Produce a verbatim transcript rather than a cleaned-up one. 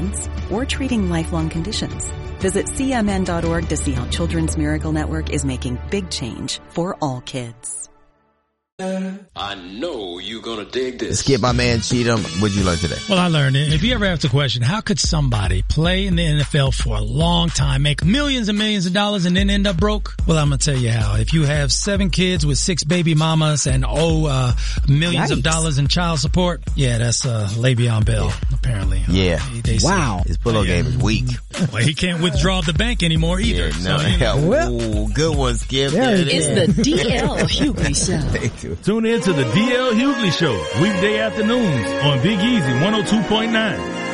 infants, or treating lifelong conditions. Visit C M N dot org to see how Children's Miracle Network is making big change for all kids. I know you're gonna dig this. Skip, my man Cheatham, what'd you learn today? Well, I learned it. If you ever ask the question, how could somebody play in the N F L for a long time, make millions and millions of dollars, and then end up broke? Well, I'm gonna tell you how. If you have seven kids with six baby mamas and owe uh, millions Yikes. of dollars in child support, yeah, that's uh, Le'Veon Bell, yeah. apparently. Yeah. Uh, they wow. Say. His pull-up oh, yeah. game is weak. Well, he can't withdraw the bank anymore either. Yeah, no, so, yeah. Ooh, good one, Skip. It's the D L Hughley Show. Tune in to the D L Hughley Show, weekday afternoons on Big Easy one oh two point nine.